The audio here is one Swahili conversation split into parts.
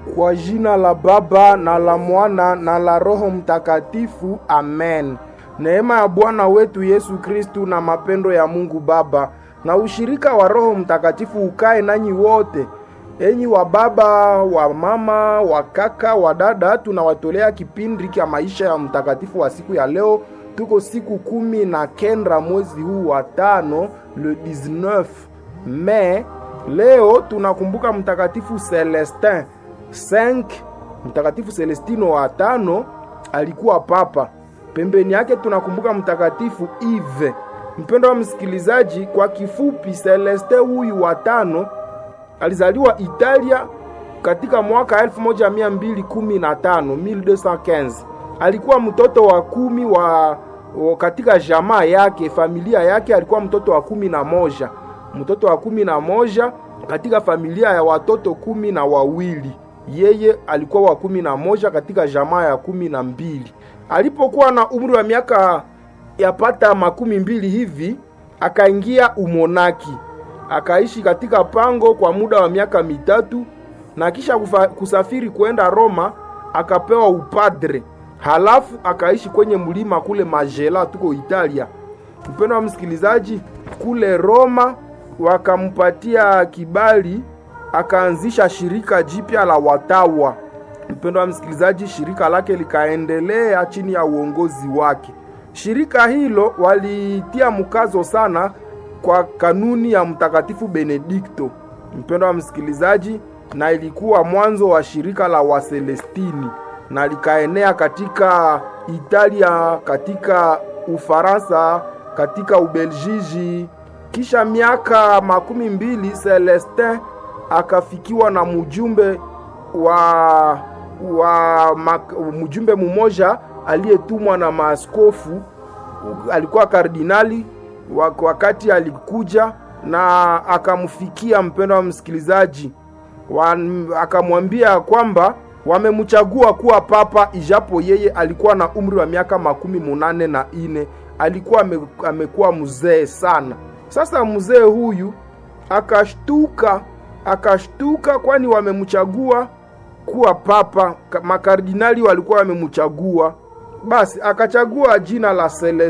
Kwa jina la Baba na la Mwana na la Roho Mtakatifu, amen. Neema ya Bwana wetu Yesu Kristu na mapendo ya Mungu Baba na ushirika wa Roho Mtakatifu ukae nanyi wote. Enyi wa baba, wa mama, wa kaka, wa dada, tunawatolea kipindi cha maisha ya mtakatifu wa siku ya leo. Tuko siku 19 mwezi huu wa 5, le 19 Mei. Leo tunakumbuka mtakatifu Celestin 5. Mtakatifu Celestino wa 5 alikuwa papa. Pembeni yake tunakumbuka mtakatifu Yves. Mpendo wa msikilizaji, kwa kifupi, Celestin huyu wa 5 alizaliwa Italia katika mwaka 1215. Alikuwa mtoto wa 10 katika jamaa yake, familia yake. Alikuwa mtoto wa 11, mtoto wa 11 katika familia ya watoto 12. Yeye alikuwa wa 11 katika jamaa ya 12. Alipokuwa na umri wa miaka yapata 12 hivi, akaingia umonaki. Akaishi katika pango kwa muda wa miaka 3, na kisha kusafiri kwenda Roma, akapewa upadre. Halafu akaishi kwenye mlima kule Majella, tuko Italia. Mpendo wa msikilizaji, kule Roma wakampatia kibali, akaanzisha shirika jipya la watawa. Mpendo wa msikilizaji, shirika lake likaendelea chini ya uongozi wake. Shirika hilo walitia mkazo sana kwa kanuni ya mtakatifu Benedikto. Mpendo wa msikilizaji, na ilikuwa mwanzo wa shirika la Waselestini, na likaenea katika Italia, katika Ufaransa, katika Ubeljiji. Kisha miaka 12 Celestin akafikiwa na mjumbe mjumbe mmoja aliyetumwa na maaskofu. Alikuwa kardinali. Wakati alikuja na akamfikia, mpendo wa msikilizaji, akamwambia kwamba wamemchagua kuwa papa, ijapo yeye alikuwa na umri wa miaka 84. Alikuwa amekuwa mzee sana. Sasa mzee huyu akashtuka, kwani wamemchagua kuwa papa. Makardinali walikuwa wamemchagua. Basi akachagua jina la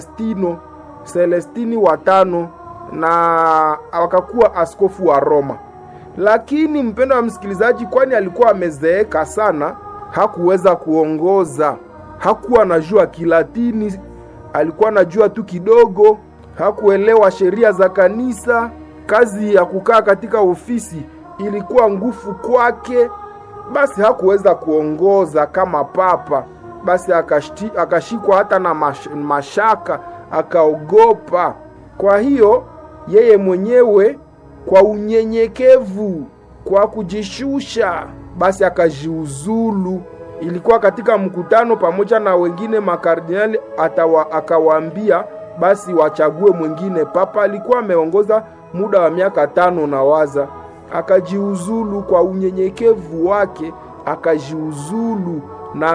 Celestini wa 5, na akakuwa askofu wa Roma. Lakini mpendo wa msikilizaji, kwani alikuwa amezeeka sana, hakuweza kuongoza. Hakuwa anajua Kilatini, alikuwa anajua tu kidogo. Hakuelewa sheria za kanisa. Kazi ya kukaa katika ofisi ilikuwa ngufu kwake. Basi hakuweza kuongoza kama papa. Basi akashikwa hata na mashaka, akaogopa. Kwa hiyo yeye mwenyewe kwa unyenyekevu, kwa kujishusha, basi akajiuzulu. Ilikuwa katika mkutano pamoja na wengine makardinali, akawaambia basi wachague mwingine papa. Alikuwa ameongoza muda wa miaka 5 na waza. Akajiuzulu kwa unyenyekevu wake, akajiuzulu na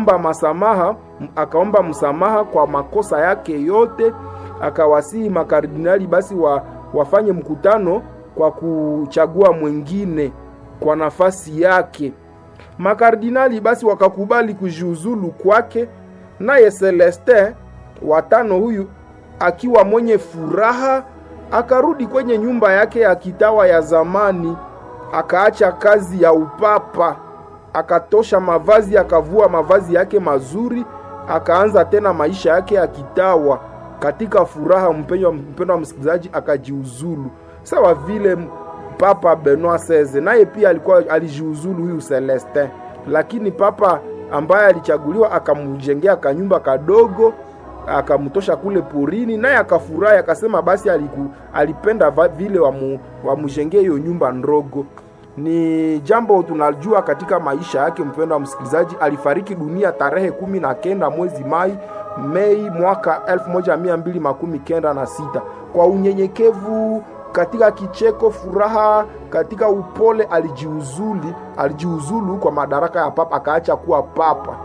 akaomba msamaha kwa makosa yake yote. Akawasihi makardinali basi wafanye mkutano kwa kuchagua mwingine kwa nafasi yake. Makardinali basi wakakubali kujiuzulu kwake, naye Celestin wa 5 huyu akiwa mwenye furaha akarudi kwenye nyumba yake ya kitawa ya zamani. Akaacha kazi ya upapa, akatosha mavazi, akavua mavazi yake mazuri, akaanza tena maisha yake ya kitawa katika furaha. Mpendo wa msikilizaji, akajiuzulu sawa vile Papa Benoit XVI naye pia alijiuzulu huyu Celestin. Lakini papa ambaye alichaguliwa akamjengea kanyumba kadogo, akamtosha kule porini, naye akafurahi, akasema basi alipenda vile wamjengee hiyo nyumba ndogo. Ni jambo tunajua katika maisha yake. Mpendo wa msikilizaji, alifariki dunia tarehe 19 mwezi Mei mwaka 1296. Kwa unyenyekevu, katika kicheko, furaha, katika upole alijiuzulu kwa madaraka ya papa, akaacha kuwa papa.